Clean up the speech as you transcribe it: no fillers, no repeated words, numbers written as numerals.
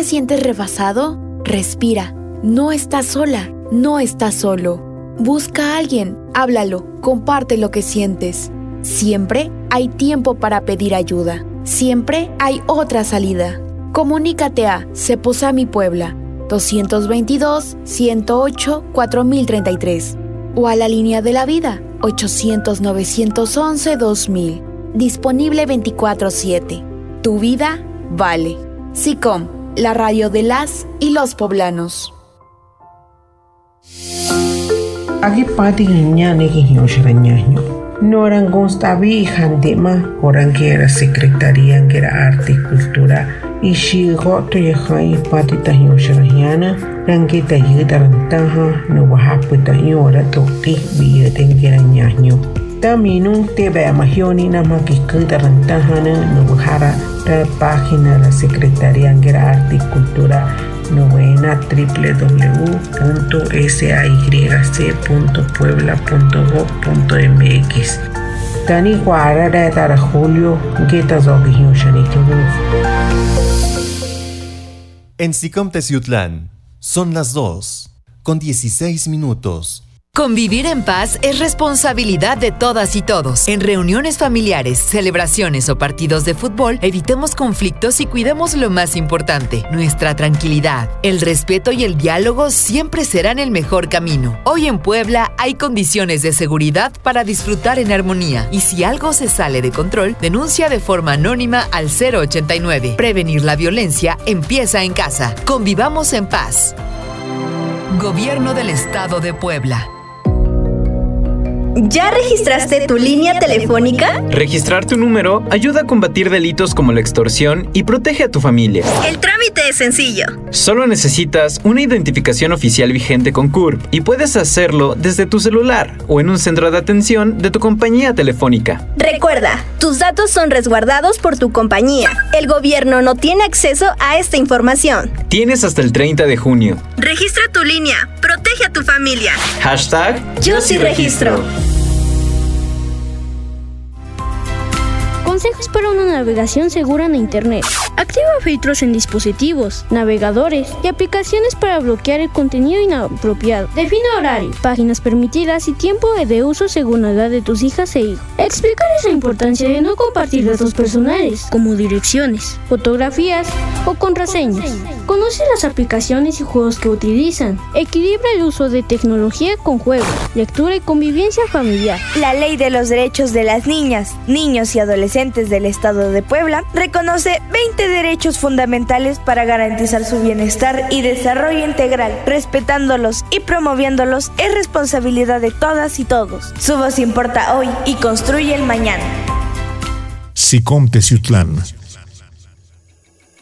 te sientes rebasado? Respira. No estás sola, no estás solo. Busca a alguien, háblalo, comparte lo que sientes. Siempre hay tiempo para pedir ayuda. Siempre hay otra salida. Comunícate a Ceposami Puebla 222-108-4033 o a la línea de la vida 800-911-2000. Disponible 24/7. Tu vida vale. SICOM, la radio de las y los poblanos. Agi pati ñane ki ñoshrañaño. Noran constabi handema orangera secretaría ngera arte y cultura y shigo to yahai pati ta ñoshrañana rangita yidarantaja no wahaputa ñora toki biye tengera ñaño. Tamino te vea majioni namaki kudarantahana no wahara la página de la Secretaría de Arte y Cultura novena www.sayc.puebla.gov.mx. Tani guara de tara Julio Geta En SICOM Teciutlán son las 2:16. Convivir en paz es responsabilidad de todas y todos. En reuniones familiares, celebraciones o partidos de fútbol, evitemos conflictos y cuidemos lo más importante, nuestra tranquilidad. El respeto y el diálogo siempre serán el mejor camino. Hoy en Puebla hay condiciones de seguridad para disfrutar en armonía. Y si algo se sale de control, denuncia de forma anónima al 089. Prevenir la violencia empieza en casa. Convivamos en paz. Gobierno del Estado de Puebla. ¿Ya registraste tu línea telefónica? Registrar tu número ayuda a combatir delitos como la extorsión y protege a tu familia. El trámite es sencillo. Solo necesitas una identificación oficial vigente con CURP y puedes hacerlo desde tu celular o en un centro de atención de tu compañía telefónica. Recuerda, tus datos son resguardados por tu compañía. El gobierno no tiene acceso a esta información. Tienes hasta el 30 de junio. Registra tu línea. Protege a tu familia. Hashtag Yo sí registro. Consejos para una navegación segura en Internet. Activa filtros en dispositivos, navegadores y aplicaciones para bloquear el contenido inapropiado. Define horario, páginas permitidas y tiempo de uso según la edad de tus hijas e hijos. Explicarles la importancia de no compartir datos personales, como direcciones, fotografías o contraseñas. Conoce las aplicaciones y juegos que utilizan. Equilibra el uso de tecnología con juegos, lectura y convivencia familiar. La Ley de los Derechos de las Niñas, Niños y Adolescentes del Estado de Puebla reconoce 20 derechos fundamentales para garantizar su bienestar y desarrollo integral. Respetándolos y promoviéndolos es responsabilidad de todas y todos. Su voz importa hoy y construye el mañana. SICOM Teciutlán.